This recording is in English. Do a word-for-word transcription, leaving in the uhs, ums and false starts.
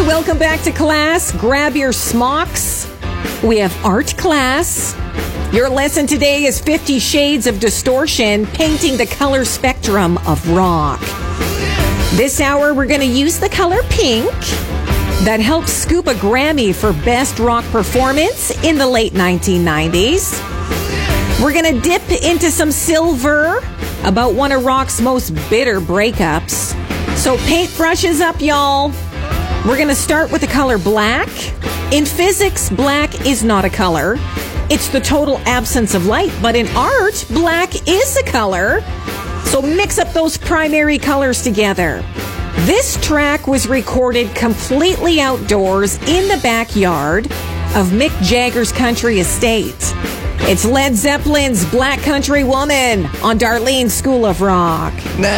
Welcome back to class. Grab your smocks. We have art class. Your lesson today is Fifty Shades of Distortion, painting the color spectrum of rock. This hour, we're going to use the color pink that helped scoop a Grammy for Best Rock Performance in the late nineteen nineties. We're going to dip into some silver about one of rock's most bitter breakups. So paintbrushes up, y'all. We're going to start with the color black. In physics, black is not a color. It's the total absence of light. But in art, black is a color. So mix up those primary colors together. This track was recorded completely outdoors in the backyard of Mick Jagger's country estate. It's Led Zeppelin's Black Country Woman on Darlene's School of Rock.